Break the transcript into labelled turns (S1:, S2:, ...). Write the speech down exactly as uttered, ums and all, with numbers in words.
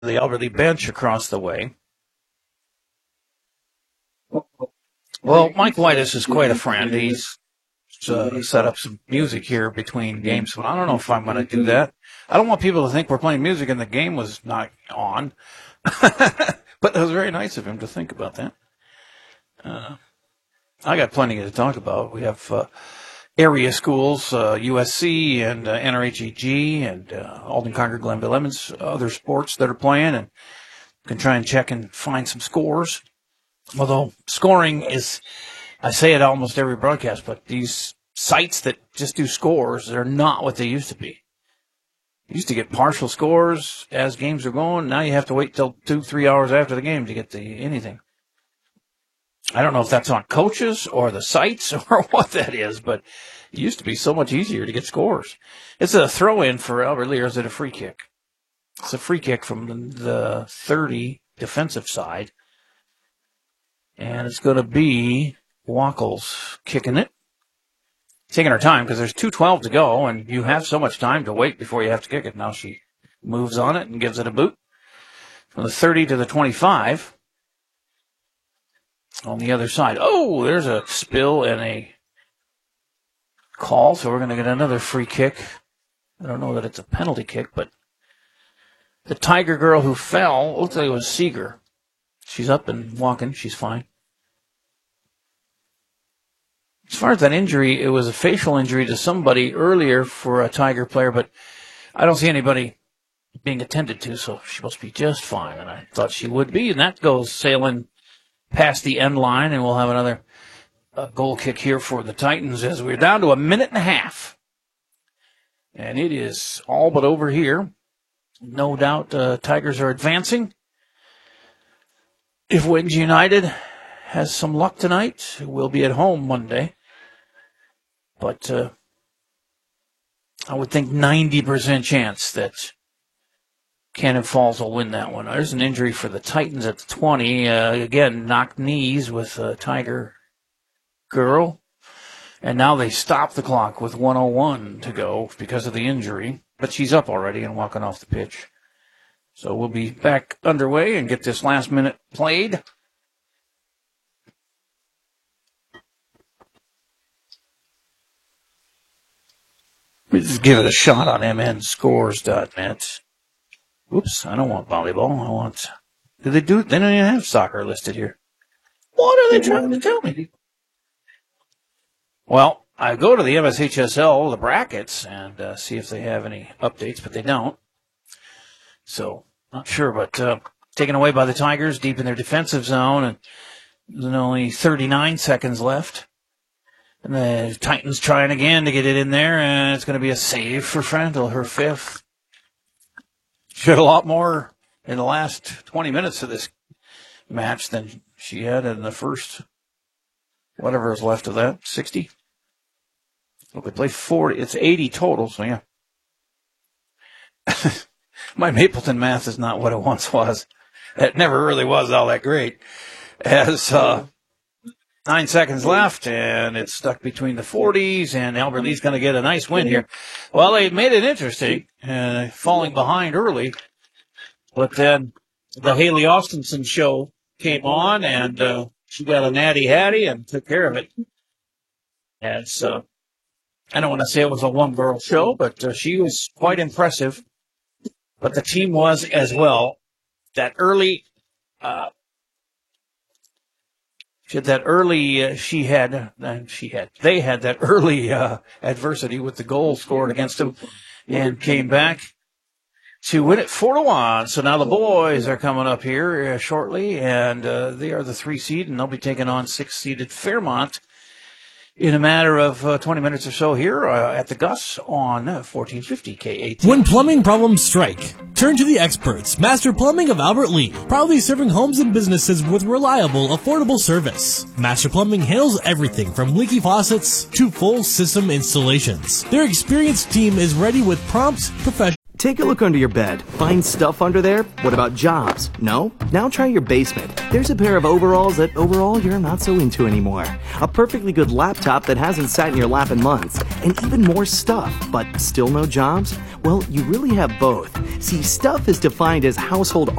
S1: the Albert Lee bench across the way. Well, Mike Whitus is quite a friend. He's uh, set up some music here between games, but I don't know if I'm going to do that. I don't want people to think we're playing music and the game was not on. But it was very nice of him to think about that. Uh, I got plenty to talk about. We have uh, area schools, uh, U S C and uh, N R H E G and uh, Alden, Concord, Glenville, Emmons, other sports that are playing, and can try and check and find some scores. Although scoring is, I say it almost every broadcast, but these sites that just do scores, they're not what they used to be. You used to get partial scores as games are going. Now you have to wait till two, three hours after the game to get the anything. I don't know if that's on coaches or the sites or what that is, but it used to be so much easier to get scores. It's a throw-in for Albert Lee, or is it a free kick? It's a free kick from the thirty defensive side. And it's going to be Wackles kicking it. Taking her time because there's two twelve to go, and you have so much time to wait before you have to kick it. Now she moves on it and gives it a boot. From the thirty to the twenty-five. On the other side. Oh, there's a spill and a call, so we're going to get another free kick. I don't know that it's a penalty kick, but the Tiger girl who fell, looks like it was Seeger. She's up and walking. She's fine. As far as that injury, it was a facial injury to somebody earlier for a Tiger player, but I don't see anybody being attended to, so she must be just fine, and I thought she would be, and that goes sailing past the end line, and we'll have another uh, goal kick here for the Titans as we're down to a minute and a half. And it is all but over here. No doubt uh, Tigers are advancing. If Wings United has some luck tonight, we'll be at home Monday. But uh, I would think ninety percent chance that Cannon Falls will win that one. There's an injury for the Titans at the twenty. Uh, again, knocked knees with a Tiger girl. And now they stop the clock with one oh one to go because of the injury. But she's up already and walking off the pitch. So we'll be back underway and get this last minute played. Let me just give it a shot on m n scores dot net. Oops, I don't want volleyball. I want... Do they do... They don't even have soccer listed here. What are they trying to tell me? Well, I go to the M S H S L, the brackets, and uh, see if they have any updates, but they don't. So, not sure, but uh, taken away by the Tigers deep in their defensive zone, and there's only thirty-nine seconds left. And the Titans trying again to get it in there, and it's going to be a save for Frandl, her fifth. She had a lot more in the last twenty minutes of this match than she had in the first, whatever is left of that, sixty. Well, we play forty. It's eighty total, so yeah. My Mapleton math is not what it once was. It never really was all that great. As uh, nine seconds left, and it's stuck between the forties, and Albert Lee's going to get a nice win here. Well, they made it interesting, uh, falling behind early, but then the Haley Austinson show came on, and uh, she got a natty hattie and took care of it. As uh, I don't want to say it was a one-girl show, but uh, she was quite impressive. But the team was as well. That early, uh, she had that early, uh, she had, uh, she had, they had that early uh, adversity with the goal scored against them and came back to win it four to one. So now the boys are coming up here uh, shortly, and uh, they are the three seed, and they'll be taking on six-seeded Fairmont in a matter of uh, twenty minutes or so here uh, at the Gus on uh, fourteen fifty K eighteen.
S2: When plumbing problems strike, turn to the experts, Master Plumbing of Albert Lee, proudly serving homes and businesses with reliable, affordable service. Master Plumbing handles everything from leaky faucets to full system installations. Their experienced team is ready with prompt, professional.
S3: Take a look under your bed. Find stuff under there? What about jobs? No? Now try your basement. There's a pair of overalls that overall you're not so into anymore. A perfectly good laptop that hasn't sat in your lap in months. And even more stuff, but still no jobs? Well, you really have both. See, stuff is defined as household